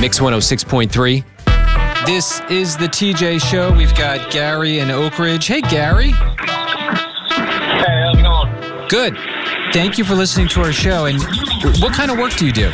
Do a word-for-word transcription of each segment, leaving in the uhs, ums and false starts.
Mix one oh six point three. This is the T J Show. We've got Gary in Oak Ridge. Hey, Gary. Hey, how's it going? Good. Thank you for listening to our show. And what kind of work do you do? Uh,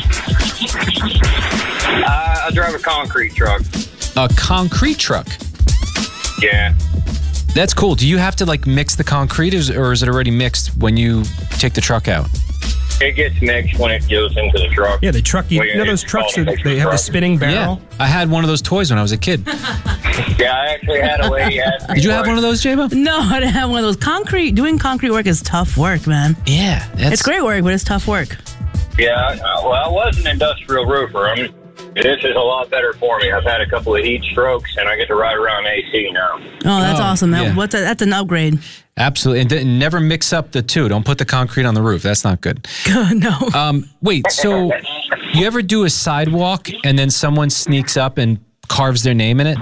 I drive a concrete truck. A concrete truck? Yeah. That's cool. Do you have to, like, mix the concrete, or is it already mixed when you take the truck out? It gets mixed when it goes into the truck. Yeah, the truck, you, Well, you know yeah, those it's trucks, called a that mixer they have the truck. spinning barrel? Yeah. I had one of those toys when I was a kid. Yeah, I actually had a lady ask me. Did you have for one of it. those, J-Bo? No, I didn't have one of those. Concrete, doing concrete work is tough work, man. Yeah. That's, It's great work, but it's tough work. Yeah, uh, well, I was an industrial roofer. I mean, this is a lot better for me. I've had a couple of heat strokes, and I get to ride around A C now. Oh, that's Oh, awesome. That, yeah. what's a, that's an upgrade. Absolutely. And then never mix up the two. Don't put the concrete on the roof. That's not good. No. Um, wait, so you ever do a sidewalk and then someone sneaks up and carves their name in it?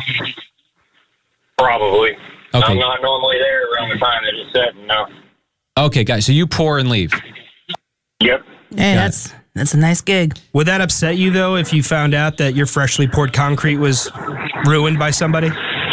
Probably. Okay. I'm not normally there around the time that it's setting, no. Okay, guys, so you pour and leave. Yep. Hey, that's that's a nice gig. Would that upset you, though, if you found out that your freshly poured concrete was ruined by somebody?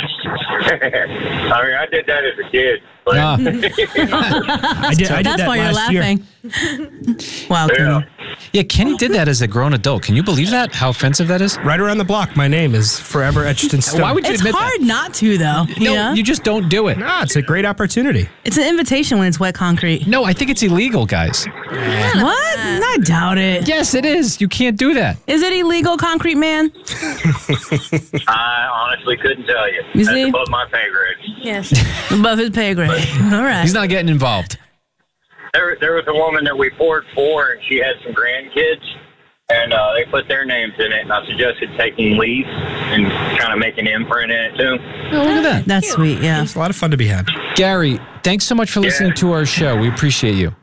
I mean, I did that as a kid. But Ah. I did, I did That's that why you're last year. laughing. Wow, yeah. Kenny. Yeah, Kenny did that as a grown adult. Can you believe that? How offensive that is? Right around the block, my name is forever etched in stone. Why would you It's admit hard not to, though. that? No, Yeah? you just don't do it. Nah, it's a great opportunity. It's an invitation when it's wet concrete. No, I think it's illegal, guys. What? I doubt it. Yes, it is. You can't do that. Is it illegal, concrete man? I honestly couldn't tell you. You That's see? above my pay grade. Yes. Above his pay grade. All right. He's not getting involved. There, there was a woman that we poured for, and she had some grandkids, and uh, they put their names in it, and I suggested taking leaves and kind of making an imprint in it, too. Oh, look at that. That's sweet, yeah. It's a lot of fun to be had. Gary, thanks so much for listening to our show. We appreciate you.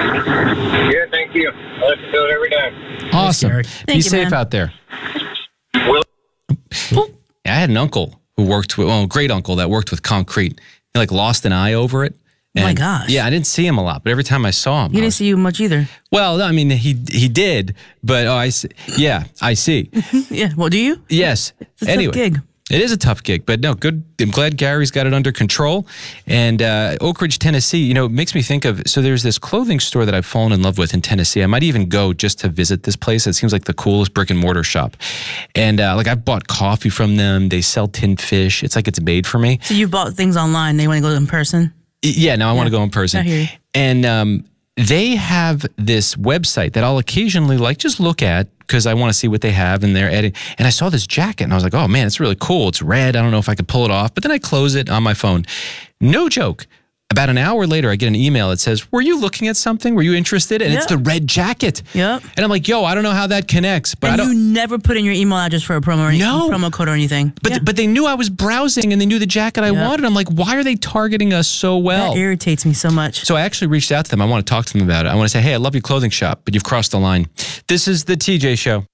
Yeah, thank you. I listen to it every day. Awesome. Gary. Be Thank you, safe man. out there. Will- Yeah, I had an uncle who worked with, well, a great uncle that worked with concrete. He like lost an eye over it. Oh my And, gosh. Yeah, I didn't see him a lot, but every time I saw him, He I didn't was- see you much either. well, I mean, he he did, but oh, I see. Yeah, I see. Yeah. Well, do you? Yes. It's a tough anyway, gig. it is a tough gig, but no, good. I'm glad Gary's got it under control. And uh, Oak Ridge, Tennessee, you know, it makes me think of, so there's this clothing store that I've fallen in love with in Tennessee. I might even go just to visit this place. It seems like the coolest brick and mortar shop. And uh, like I've bought coffee from them. They sell tinned fish. It's like it's made for me. So you bought things online. They want to go in person? Yeah, now I want to go in person. I hear you. And um, they have this website that I'll occasionally like just look at because I want to see what they have in their editing. And I saw this jacket and I was like, oh man, it's really cool. It's red. I don't know if I could pull it off. But then I close it on my phone. No joke. About an hour later, I get an email that says, were you looking at something? Were you interested? And it's Yeah. the red jacket. Yep. And I'm like, yo, I don't know how that connects. But I And don't. you never put in your email address for a promo or any, No. promo code or anything. But, Yeah. but they knew I was browsing and they knew the jacket I Yeah. wanted. I'm like, why are they targeting us so well? That irritates me so much. So I actually reached out to them. I want to talk to them about it. I want to say, hey, I love your clothing shop, but you've crossed the line. This is the T J Show.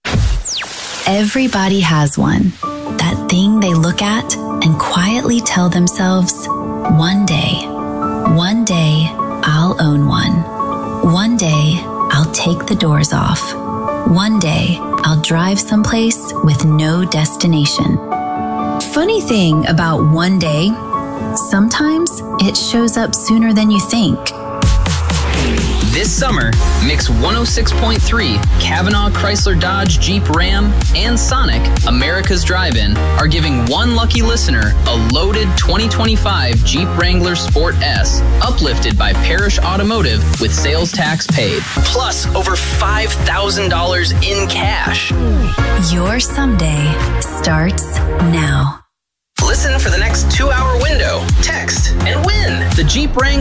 Everybody has one. That thing they look at and quietly tell themselves, one day, one day, I'll own one. One day, I'll take the doors off. One day, I'll drive someplace with no destination. Funny thing about one day, sometimes it shows up sooner than you think. This summer, Mix one oh six point three, Kavanaugh Chrysler Dodge Jeep Ram, and Sonic, America's Drive-In, are giving one lucky listener a loaded twenty twenty-five Jeep Wrangler Sport S, uplifted by Parrish Automotive with sales tax paid, plus over five thousand dollars in cash. Your someday starts now. Listen for the next two-hour window, text, and win the Jeep Wrangler